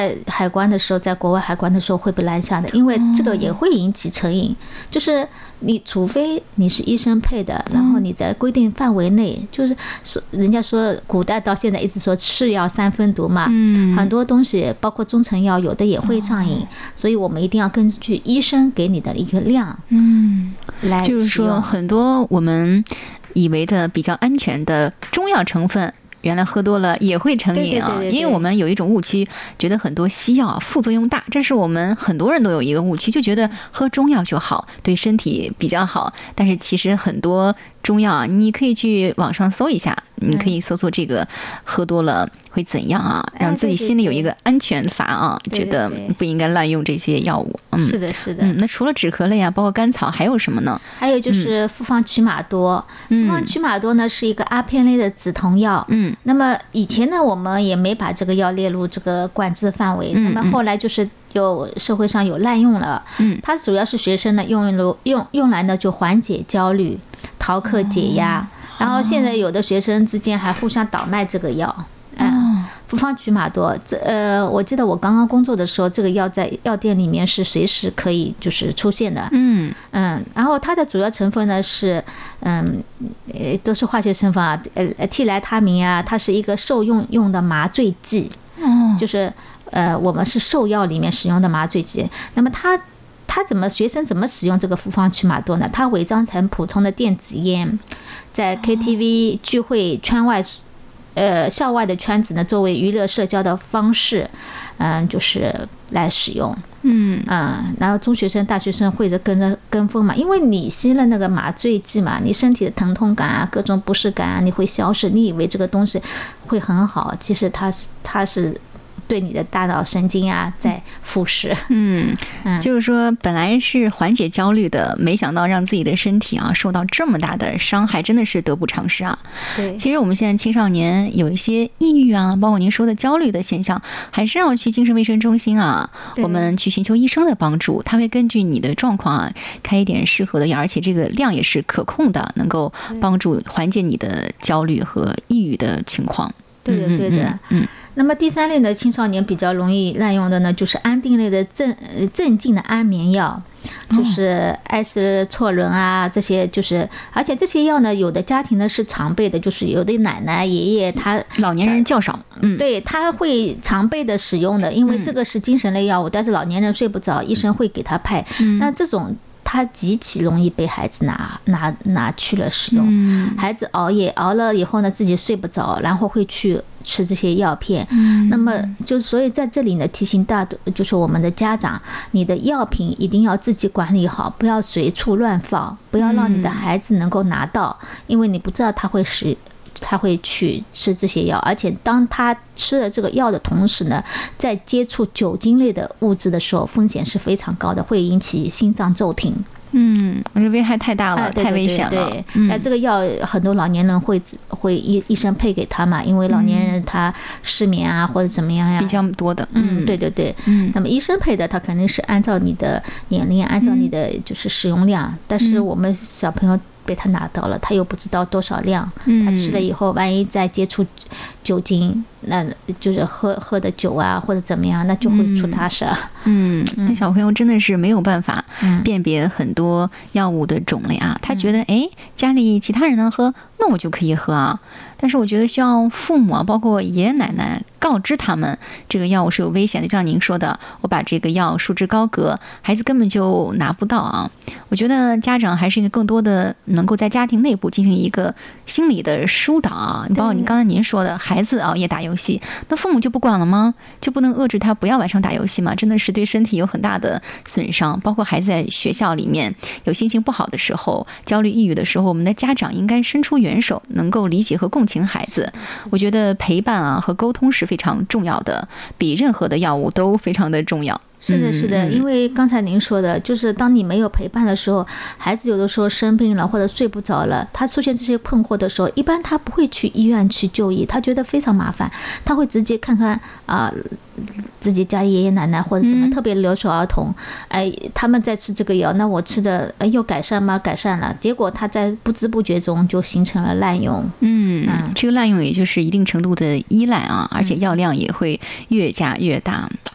在海关的时候，在国外海关的时候会被拦下的，因为这个也会引起成瘾，就是你除非你是医生配的，然后你在规定范围内，就是人家说古代到现在一直说是药三分毒嘛，很多东西包括中成药有的也会上瘾，所以我们一定要根据医生给你的一个量，来使用。 就是说很多我们以为的比较安全的中药成分，原来喝多了也会成瘾啊。因为我们有一种误区，觉得很多西药副作用大，这是我们很多人都有一个误区，就觉得喝中药就好，对身体比较好。但是其实很多中药啊，你可以去网上搜一下，你可以搜索这个喝多了会怎样啊，让自己心里有一个安全阀啊，觉得不应该滥用这些药物。 是的，是的。 那除了止咳类啊，包括甘草，还有什么呢？ 还有就是复方曲马多。复方曲马多呢是一个阿片类的止痛药。那么以前呢，我们也没把这个药列入这个管制范围。那么后来就是社会上有滥用了。它主要是学生呢用来呢就缓解焦虑、逃课解压。然后现在有的学生之间还互相倒卖这个药。复方曲马多，我记得我刚刚工作的时候，这个药在药店里面是随时可以就是出现的。然后它的主要成分呢是，都是化学成分啊，替来他明啊，它是一个受用的麻醉剂。就是我们是受药里面使用的麻醉剂。那么学生怎么使用这个复方曲马多呢？它伪装成普通的电子烟，在 KTV 聚会圈外。校外的圈子呢，作为娱乐社交的方式，就是来使用。然后中学生、大学生会跟风嘛，因为你吸了那个麻醉剂嘛，你身体的疼痛感啊、各种不适感啊，你会消失。你以为这个东西会很好，其实它是对你的大脑神经啊在腐蚀。 就是说本来是缓解焦虑的，没想到让自己的身体啊受到这么大的伤害，真的是得不偿失啊。 对， 其实我们现在青少年有一些抑郁啊，包括您说的焦虑的现象，还是要去精神卫生中心啊，我们去寻求医生的帮助，他会根据你的状况啊开一点适合的药，而且这个量也是可控的，能够帮助缓解你的焦虑和抑郁的情况。 对的。那么第三类的青少年比较容易滥用的呢，就是安定类的镇静的安眠药，就是艾司唑仑啊，这些就是，而且这些药呢，有的家庭呢是常备的，就是有的奶奶爷爷他老年人较少， 对，他会常备的使用的，因为这个是精神类药物，但是老年人睡不着，医生会给他派。那这种它极其容易被孩子拿去了使用。孩子熬了以后呢，自己睡不着，然后会去吃这些药片。那么所以在这里呢，提醒就是我们的家长，你的药品一定要自己管理好，不要随处乱放，不要让你的孩子能够拿到，因为你不知道他会去吃这些药，而且当他吃了这个药的同时呢，在接触酒精类的物质的时候，风险是非常高的，会引起心脏骤停。 我这危害太大了，太危险了。 对，但这个药很多老年人会医生配给他嘛，因为老年人他失眠啊或者怎么样呀， 比较多的。 对。那么医生配的他肯定是按照你的年龄，按照你的就是使用量，但是我们小朋友被他拿到了，他又不知道多少量，他吃了以后，万一再接触酒精，那就是喝的酒啊或者怎么样，那就会出大事。 那小朋友真的是没有办法辨别很多药物的种类啊，他觉得家里其他人能喝，那我就可以喝啊。但是我觉得需要父母啊，包括爷爷奶奶告知他们这个药物是有危险的，就像您说的，我把这个药束之高阁，孩子根本就拿不到啊。我觉得家长还是应该更多的能够在家庭内部进行一个心理的疏导啊。包括你刚才您说的，孩子熬夜打游戏，那父母就不管了吗？就不能遏制他不要晚上打游戏吗？真的是对身体有很大的损伤。包括孩子在学校里面有心情不好的时候，焦虑抑郁的时候，我们的家长应该伸出援手，能够理解和共情孩子。我觉得陪伴啊和沟通是非常重要的，比任何的药物都非常的重要。 是的，因为刚才您说的，就是当你没有陪伴的时候，孩子有的时候生病了或者睡不着了，他出现这些困惑的时候，一般他不会去医院去就医，他觉得非常麻烦，他会直接看看自己家爷爷奶奶或者怎么，特别留守儿童，他们在吃这个药，那我吃的有改善吗？改善了，结果他在不知不觉中就形成了滥用。 这个滥用也就是一定程度的依赖啊，而且药量也会越加越大。